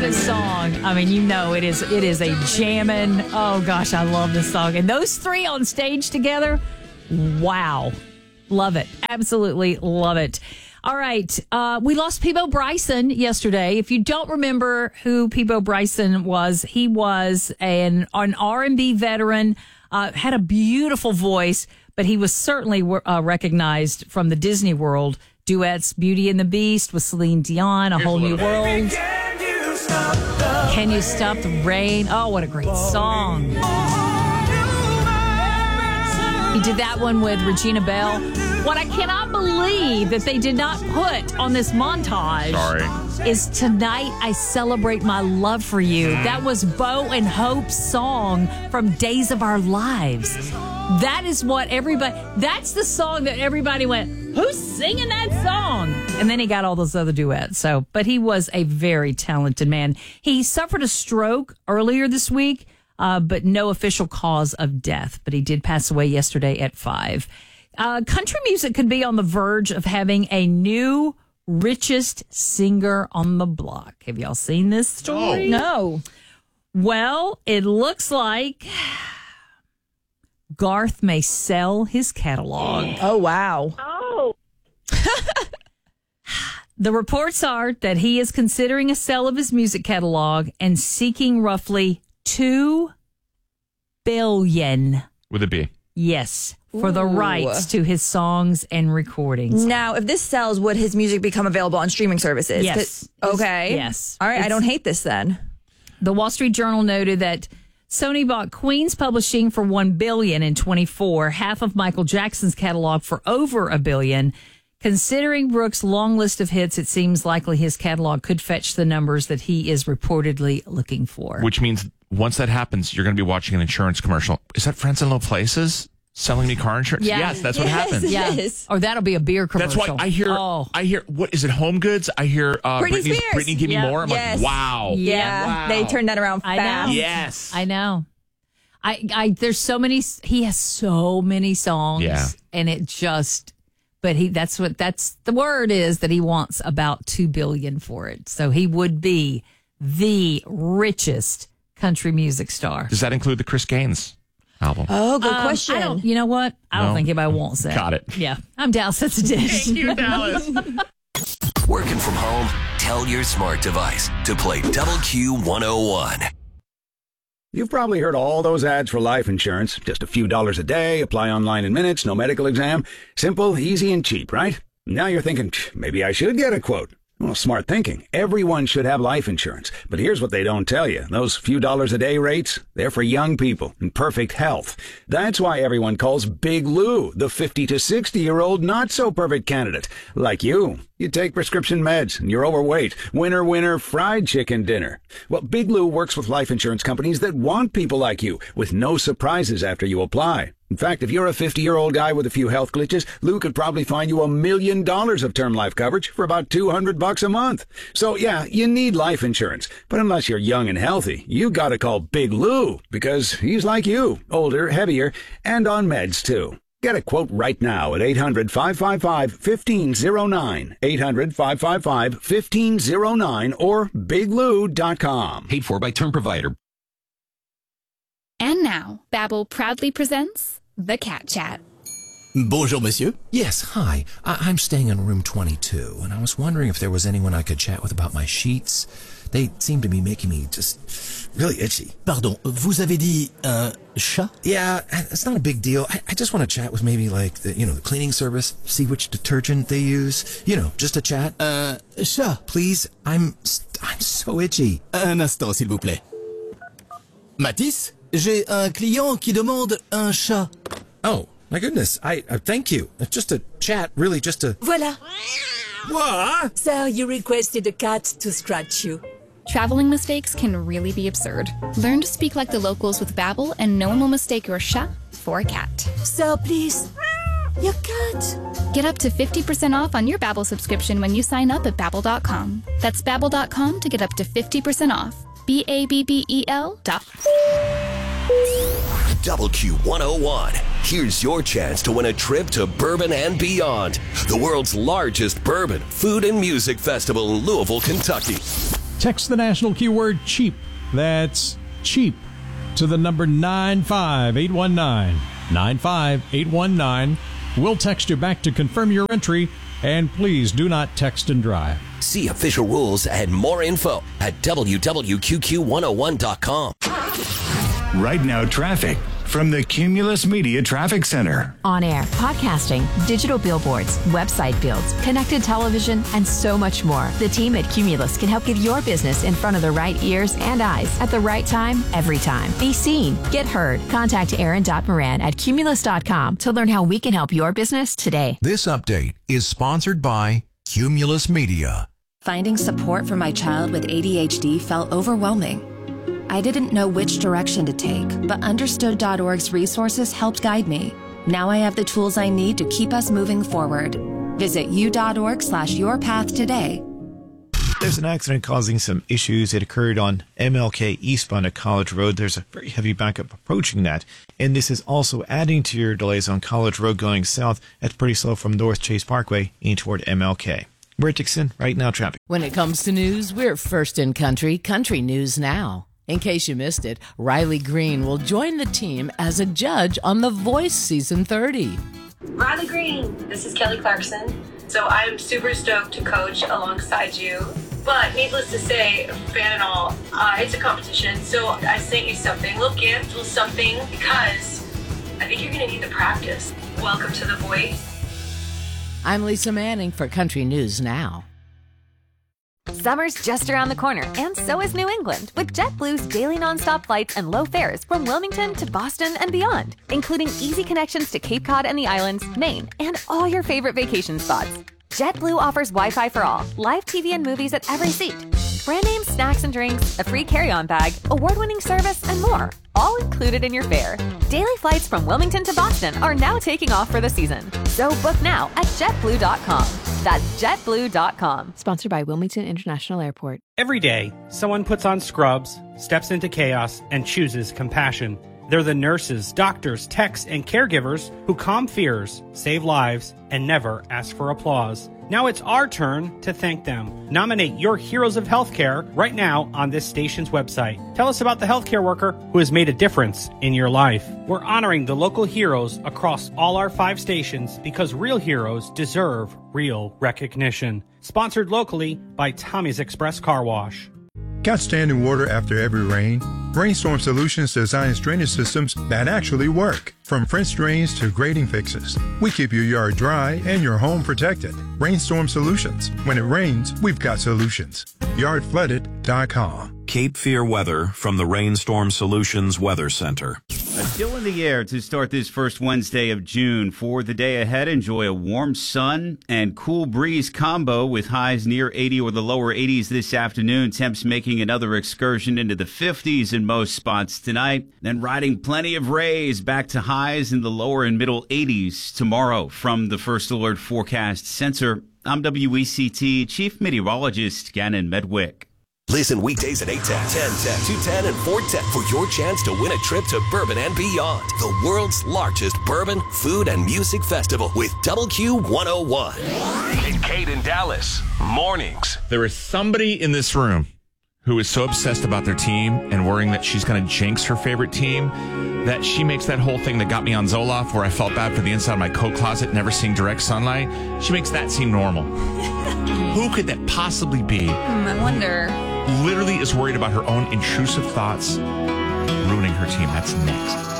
this song. I mean, it is a jammin'. Oh gosh, I love this song. And those three on stage together, wow. Love it. Absolutely love it. All right. We lost Peabo Bryson yesterday. If you don't remember who Peabo Bryson was, he was an R&B veteran, had a beautiful voice, but he was certainly recognized from the Disney World duets, Beauty and the Beast with Celine Dion, A Whole New World. Can You Stop the Rain? Oh, what a great song. He did that one with Regina Bell. What I cannot believe that they did not put on this montage is Tonight I Celebrate My Love for You. That was Bo and Hope's song from Days of Our Lives. That is what that's the song that everybody went, who's singing that song? And then he got all those other duets. But he was a very talented man. He suffered a stroke earlier this week, but no official cause of death. But he did pass away yesterday at 5. Country music could be on the verge of having a new richest singer on the block. Have y'all seen this story? No. Well, it looks like Garth may sell his catalog. Oh, wow. Oh. The reports are that he is considering a sale of his music catalog and seeking roughly $2 billion. With a B. Yes, for the rights to his songs and recordings. Now, if this sells, would his music become available on streaming services? Yes. Okay. Yes. All right. I don't hate this then. The Wall Street Journal noted that Sony bought Queen's publishing for $1 billion in 2024, half of Michael Jackson's catalog for over $1 billion. Considering Brooks' long list of hits, it seems likely his catalog could fetch the numbers that he is reportedly looking for. Which means once that happens, you're going to be watching an insurance commercial. Is that Friends in Low Places selling me car insurance? Yeah. Yes, that's what happens. Yeah. Or that'll be a beer commercial. That's why I hear, what is it, Home Goods? I hear Britney Give Me More. I'm like, wow. Yeah. Wow. They turned that around fast. know. Yes. I know. There's so many, he has so many songs. Yeah. And it just, but that's the word is that he wants about $2 billion for it. So he would be the richest country music star. Does that include the Chris Gaines album? Oh, good question. You know what? I don't No? think anybody wants that. Got it. Yeah. I'm Dallas. That's a dish. Thank you, Dallas. Working from home? Tell your smart device to play Double Q 101. You've probably heard all those ads for life insurance. Just a few dollars a day, apply online in minutes, no medical exam. Simple, easy, and cheap, right? Now you're thinking, maybe I should get a quote. Well, smart thinking. Everyone should have life insurance. But here's what they don't tell you. Those few dollars a day rates, they're for young people in perfect health. That's why everyone calls Big Lou the 50 to 60-year-old not-so-perfect candidate. Like you. You take prescription meds and you're overweight. Winner, winner, fried chicken dinner. Well, Big Lou works with life insurance companies that want people like you with no surprises after you apply. In fact, if you're a 50-year-old guy with a few health glitches, Lou could probably find you $1 million of term life coverage for about $200 a month. So yeah, you need life insurance. But unless you're young and healthy, you gotta call Big Lou because he's like you, older, heavier, and on meds too. Get a quote right now at 800-555-1509, 800-555-1509, or biglou.com. Paid for by Term Provider. And now, Babbel proudly presents The Cat Chat. Bonjour, monsieur. Yes, hi. I'm staying in room 22, and I was wondering if there was anyone I could chat with about my sheets. They seem to be making me just really itchy. Pardon, vous avez dit un chat? Yeah, it's not a big deal. I just want to chat with maybe like the cleaning service, see which detergent they use. Just a chat. Chat. Please, I'm so itchy. Un instant, s'il vous plaît. Matisse, j'ai un client qui demande un chat. Oh, my goodness. I thank you. Just a chat, really, just a... Voilà. What? Sir, you requested a cat to scratch you. Traveling mistakes can really be absurd. Learn to speak like the locals with Babbel, and no one will mistake your chat for a cat. Sir, please. Your cat. Get up to 50% off on your Babbel subscription when you sign up at Babbel.com. That's Babbel.com to get up to 50% off. Babbel. Double Q 101. Here's your chance to win a trip to Bourbon and Beyond, the world's largest bourbon, food, and music festival in Louisville, Kentucky. Text the national keyword CHEAP. That's CHEAP to the number 95819. 95819. We'll text you back to confirm your entry, and please do not text and drive. See official rules and more info at www.qqq101.com. Right now, traffic from the Cumulus Media Traffic Center. On air, podcasting, digital billboards, website builds, connected television, and so much more. The team at Cumulus can help get your business in front of the right ears and eyes at the right time, every time. Be seen, get heard. Contact Aaron.Moran at Cumulus.com to learn how we can help your business today. This update is sponsored by Cumulus Media. Finding support for my child with ADHD felt overwhelming. I didn't know which direction to take, but Understood.org's resources helped guide me. Now I have the tools I need to keep us moving forward. Visit u.org/yourpath today. There's an accident causing some issues. It occurred on MLK eastbound at College Road. There's a very heavy backup approaching that. And this is also adding to your delays on College Road going south. That's pretty slow from North Chase Parkway in toward MLK. Brett Dixon, Right Now Traffic. When it comes to news, we're first in country, Country News Now. In case you missed it, Riley Green will join the team as a judge on The Voice Season 30. Riley Green, this is Kelly Clarkson. So I'm super stoked to coach alongside you. But needless to say, fan and all, it's a competition. So I sent you something, a little gift, a little something, because I think you're going to need the practice. Welcome to The Voice. I'm Lisa Manning for Country News Now. Summer's just around the corner, and so is New England, with JetBlue's daily nonstop flights and low fares from Wilmington to Boston and beyond, including easy connections to Cape Cod and the islands, Maine, and all your favorite vacation spots. JetBlue offers Wi-Fi for all, live TV and movies at every seat, brand name snacks and drinks, a free carry-on bag, award-winning service, and more, all included in your fare. Daily flights from Wilmington to Boston are now taking off for the season. So book now at JetBlue.com. That's JetBlue.com. Sponsored by Wilmington International Airport. Every day, someone puts on scrubs, steps into chaos, and chooses compassion. They're the nurses, doctors, techs, and caregivers who calm fears, save lives, and never ask for applause. Now it's our turn to thank them. Nominate your heroes of healthcare right now on this station's website. Tell us about the healthcare worker who has made a difference in your life. We're honoring the local heroes across all our 5 stations because real heroes deserve real recognition. Sponsored locally by Tommy's Express Car Wash. Got standing water after every rain? Rainstorm Solutions designs drainage systems that actually work. From French drains to grading fixes, we keep your yard dry and your home protected. Rainstorm Solutions. When it rains, we've got solutions. Yardflooded.com. Cape Fear weather from the Rainstorm Solutions Weather Center. Still in the air to start this first Wednesday of June. For the day ahead, enjoy a warm sun and cool breeze combo with highs near 80 or the lower 80s this afternoon. Temps making another excursion into the 50s in most spots tonight. Then riding plenty of rays back to highs in the lower and middle 80s tomorrow. From the First Alert Forecast Center, I'm WECT Chief Meteorologist Gannon Medwick. Listen weekdays at 8:10, 10:10, 2:10, and 4:10 for your chance to win a trip to Bourbon and Beyond, the world's largest bourbon, food, and music festival with Double Q 101. And Kate in Dallas, mornings. There is somebody in this room who is so obsessed about their team and worrying that she's going to jinx her favorite team that she makes that whole thing that got me on Zoloft where I felt bad for the inside of my coat closet, never seeing direct sunlight. She makes that seem normal. Who could that possibly be? I wonder. Literally is worried about her own intrusive thoughts ruining her team. That's next.